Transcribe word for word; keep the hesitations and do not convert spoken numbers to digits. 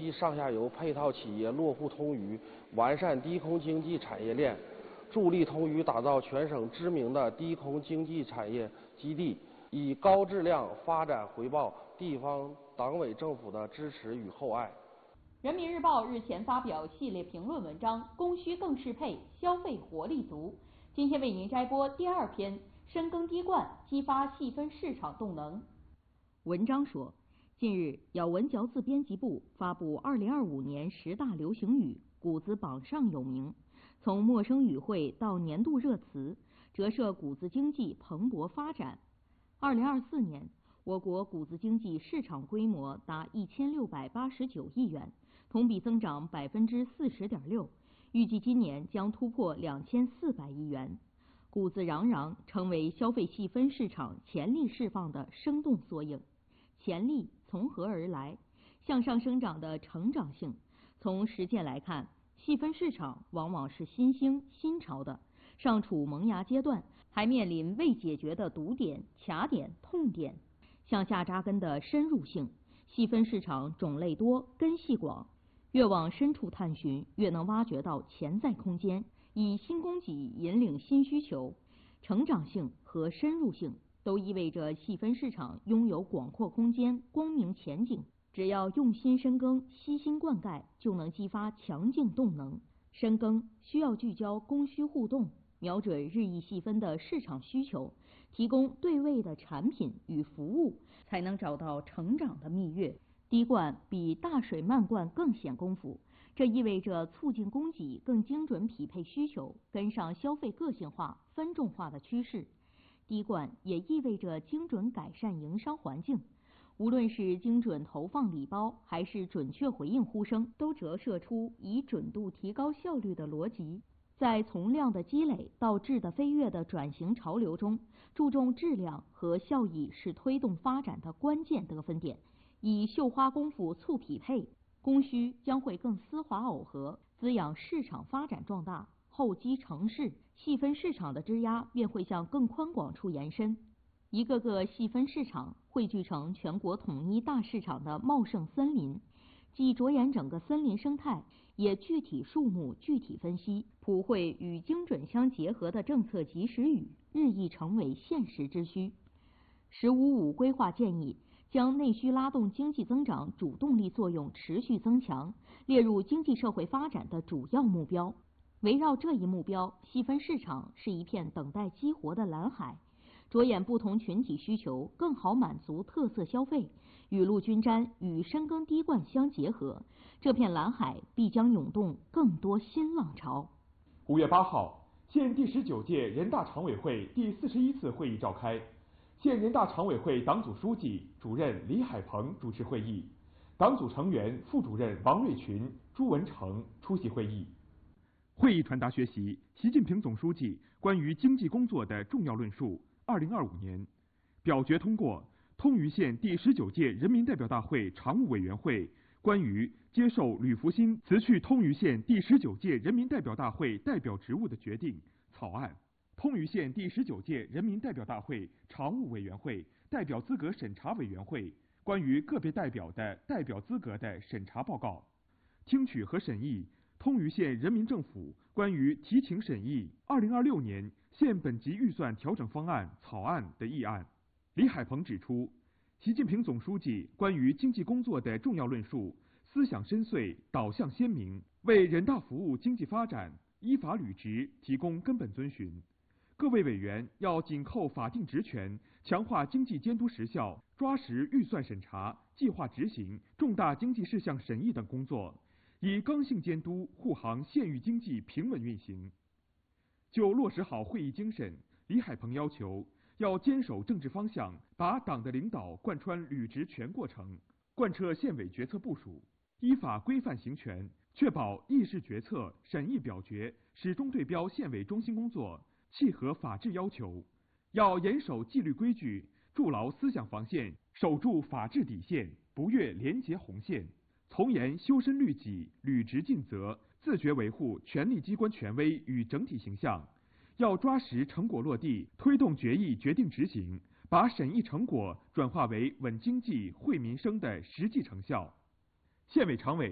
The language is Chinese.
济上下游配套企业落户通渝，完善低空经济产业链，助力通渝打造全省知名的低空经济产业基地，以高质量发展回报地方党委政府的支持与厚爱。 人民日报日前发表系列评论文章《供需更适配，消费活力足》，今天为您摘播第二篇：深耕滴灌，激发细分市场动能。文章说，近日，咬文嚼字编辑部发布二零二五年十大流行语，谷子榜上有名。从陌生语汇到年度热词，折射谷子经济蓬勃发展。二零二四年，我国谷子经济市场规模达一千六百八十九亿元，同比增长百分之四十点六，预计今年将突破两千四百亿元。谷子瓤瓤成为消费细分市场潜力释放的生动缩影。潜力从何而来？向上生长的成长性。从实践来看，细分市场往往是新兴新潮的，尚处萌芽阶段，还面临未解决的堵点、卡点、痛点。向下扎根的深入性，细分市场种类多、根系广，越往深处探寻，越能挖掘到潜在空间，以新供给引领新需求。成长性和深入性都意味着细分市场拥有广阔空间、光明前景。只要用心深耕、悉心灌溉，就能激发强劲动能。深耕需要聚焦供需互动，瞄准日益细分的市场需求，提供对位的产品与服务，才能找到成长的蜜月。滴灌比大水漫灌更显功夫，这意味着促进供给更精准匹配需求，跟上消费个性化、分众化的趋势。滴灌也意味着精准改善营商环境。无论是精准投放礼包，还是准确回应呼声，都折射出以准度提高效率的逻辑。在从量的积累到质的飞跃的转型潮流中，注重质量和效益是推动发展的关键得分点。以绣花功夫促匹配，供需将会更丝滑耦合，滋养市场发展壮大。厚积成势，细分市场的枝桠便会向更宽广处延伸。一个个细分市场汇聚成全国统一大市场的茂盛森林，既着眼整个森林生态，也具体树木具体分析，普惠与精准相结合的政策及时雨，日益成为现实之需。十五五规划建议将内需拉动经济增长主动力作用持续增强，列入经济社会发展的主要目标。围绕这一目标，细分市场是一片等待激活的蓝海。着眼不同群体需求，更好满足特色消费，雨露均沾与深耕滴灌相结合，这片蓝海必将涌动更多新浪潮。 五月八号，现第十九届人大常委会第四十一次会议召开，现人大常委会党组书记、主任李海鹏主持会议，党组成员、副主任王瑞群、朱文成出席会议。会议传达学习习近平总书记关于经济工作的重要论述。二零二五年，表决通过通渝县第十九届人民代表大会常务委员会关于接受吕福新辞去通渝县第十九届人民代表大会代表职务的决定草案，通渝县第十九届人民代表大会常务委员会代表资格审查委员会关于个别代表的代表资格的审查报告，听取和审议通渝县人民政府关于提请审议二零二六年县本级预算调整方案草案的议案。李海鹏指出，习近平总书记关于经济工作的重要论述思想深邃，导向鲜明，为人大服务经济发展依法履职提供根本遵循。各位委员要紧扣法定职权，强化经济监督实效，抓实预算审查、计划执行、重大经济事项审议等工作，以刚性监督护航县域经济平稳运行。就落实好会议精神，李海鹏要求要坚守政治方向，把党的领导贯穿履职全过程，贯彻县委决策部署，依法规范行权，确保议事决策、审议表决始终对标县委中心工作，契合法治要求。要严守纪律规矩，筑牢思想防线，守住法治底线，不越廉洁红线，从严修身律己，履职尽责，自觉维护权力机关权威与整体形象。要抓实成果落地，推动决议决定执行，把审议成果转化为稳经济、惠民生的实际成效。县委常委